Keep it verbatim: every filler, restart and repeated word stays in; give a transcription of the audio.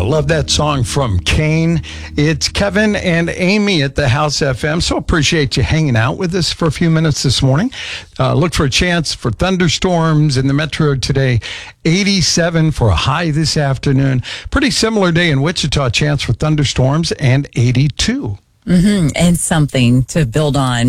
love that song from Kane. It's Kevin and Amy at the House F M. So appreciate you hanging out with us for a few minutes this morning. Uh, look for a chance for thunderstorms in the metro today. eighty-seven for a high this afternoon. Pretty similar day in Wichita, chance for thunderstorms, and eighty-two. Mm-hmm. And something to build on.